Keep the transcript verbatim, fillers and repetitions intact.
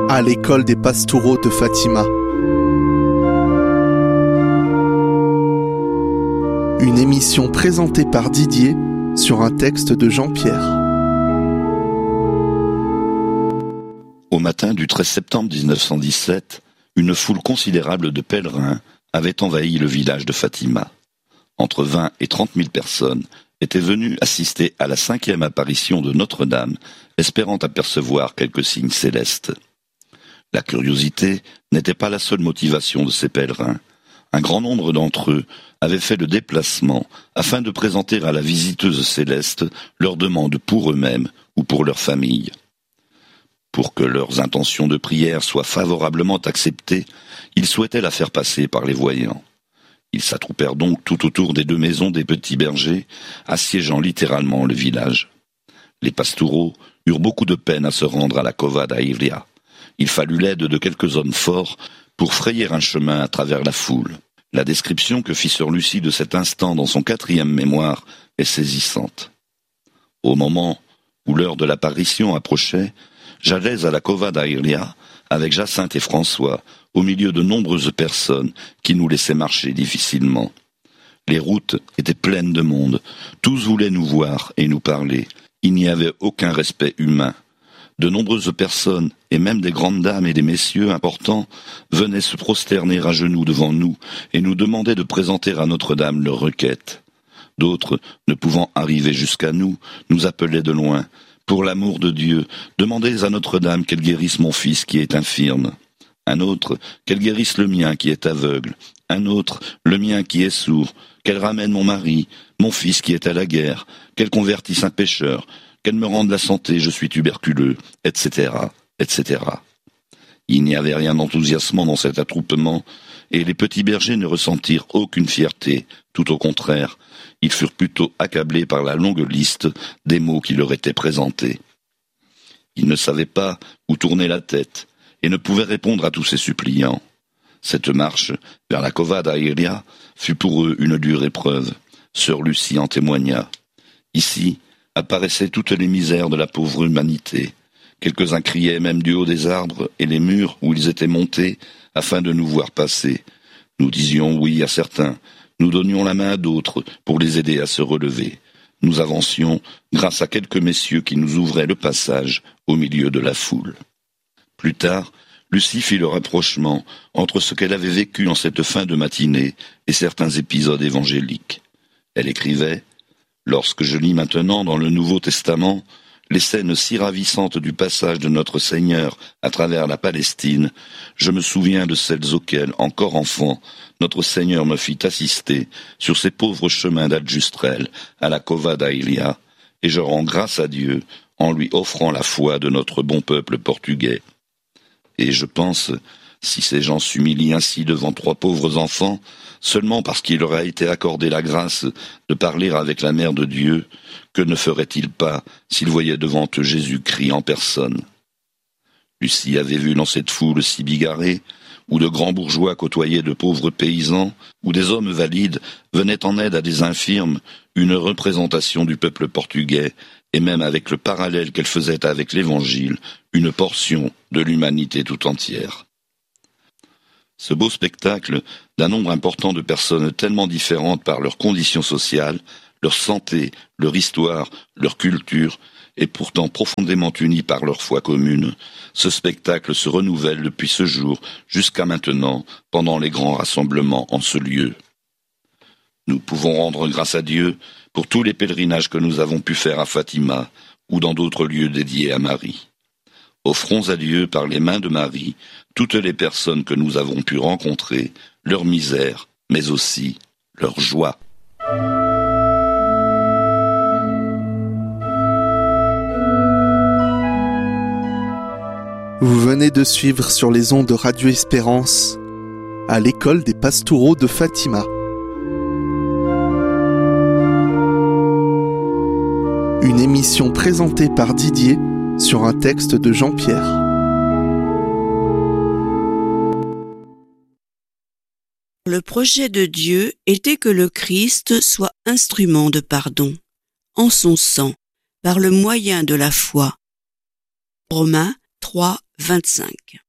à l'école des Pastoureaux de Fatima. Une émission présentée par Didier sur un texte de Jean-Pierre. Au matin du treize septembre mille neuf cent dix-sept, une foule considérable de pèlerins avait envahi le village de Fatima. Entre vingt et trente mille personnes étaient venues assister à la cinquième apparition de Notre-Dame, espérant apercevoir quelques signes célestes. La curiosité n'était pas la seule motivation de ces pèlerins. Un grand nombre d'entre eux avaient fait le déplacement afin de présenter à la visiteuse céleste leurs demandes pour eux-mêmes ou pour leur famille. Pour que leurs intentions de prière soient favorablement acceptées, ils souhaitaient la faire passer par les voyants. Ils s'attroupèrent donc tout autour des deux maisons des petits bergers, assiégeant littéralement le village. Les pastoureaux eurent beaucoup de peine à se rendre à la Cova da Iria. Il fallut l'aide de quelques hommes forts pour frayer un chemin à travers la foule. La description que fit sœur Lucie de cet instant dans son quatrième mémoire est saisissante. Au moment où l'heure de l'apparition approchait, j'allais à la Cova da Iria avec Jacinthe et François, au milieu de nombreuses personnes qui nous laissaient marcher difficilement. Les routes étaient pleines de monde, tous voulaient nous voir et nous parler. Il n'y avait aucun respect humain. De nombreuses personnes, et même des grandes dames et des messieurs importants, venaient se prosterner à genoux devant nous et nous demandaient de présenter à Notre-Dame leurs requêtes. D'autres, ne pouvant arriver jusqu'à nous, nous appelaient de loin. Pour l'amour de Dieu, demandez à Notre-Dame qu'elle guérisse mon fils qui est infirme. Un autre, qu'elle guérisse le mien qui est aveugle. Un autre, le mien qui est sourd. Qu'elle ramène mon mari, mon fils qui est à la guerre. Qu'elle convertisse un pécheur. Qu'elle me rende la santé, je suis tuberculeux, et cetera, et cetera. Il n'y avait rien d'enthousiasmant dans cet attroupement, et les petits bergers ne ressentirent aucune fierté, tout au contraire. Ils furent plutôt accablés par la longue liste des mots qui leur étaient présentés. Ils ne savaient pas où tourner la tête, et ne pouvaient répondre à tous ces suppliants. Cette marche vers la Cova da Iria fut pour eux une dure épreuve. Sœur Lucie en témoigna. Ici apparaissaient toutes les misères de la pauvre humanité. Quelques-uns criaient même du haut des arbres et les murs où ils étaient montés afin de nous voir passer. Nous disions oui à certains, nous donnions la main à d'autres pour les aider à se relever. Nous avancions grâce à quelques messieurs qui nous ouvraient le passage au milieu de la foule. Plus tard, Lucie fit le rapprochement entre ce qu'elle avait vécu en cette fin de matinée et certains épisodes évangéliques. Elle écrivait « Lorsque je lis maintenant dans le Nouveau Testament les scènes si ravissantes du passage de notre Seigneur à travers la Palestine, je me souviens de celles auxquelles, encore enfant, notre Seigneur me fit assister sur ces pauvres chemins d'Aljustrel à la Cova da Iria, et je rends grâce à Dieu en lui offrant la foi de notre bon peuple portugais. Et je pense, si ces gens s'humilient ainsi devant trois pauvres enfants, seulement parce qu'il leur a été accordé la grâce de parler avec la Mère de Dieu, que ne feraient-ils pas s'ils voyaient devant eux Jésus-Christ en personne? Lucie avait vu dans cette foule si bigarrée, où de grands bourgeois côtoyaient de pauvres paysans, où des hommes valides venaient en aide à des infirmes, une représentation du peuple portugais, et même avec le parallèle qu'elle faisait avec l'Évangile, une portion de l'humanité tout entière. Ce beau spectacle d'un nombre important de personnes tellement différentes par leurs conditions sociales, leur santé, leur histoire, leur culture, et pourtant profondément unis par leur foi commune, ce spectacle se renouvelle depuis ce jour jusqu'à maintenant pendant les grands rassemblements en ce lieu. Nous pouvons rendre grâce à Dieu pour tous les pèlerinages que nous avons pu faire à Fatima ou dans d'autres lieux dédiés à Marie. Offrons à Dieu par les mains de Marie toutes les personnes que nous avons pu rencontrer, leur misère, mais aussi leur joie. Vous venez de suivre sur les ondes de Radio Espérance à l'école des Pastoureaux de Fatima. Une émission présentée par Didier sur un texte de Jean-Pierre. Le projet de Dieu était que le Christ soit instrument de pardon, en son sang, par le moyen de la foi. Romains trois, vingt-cinq.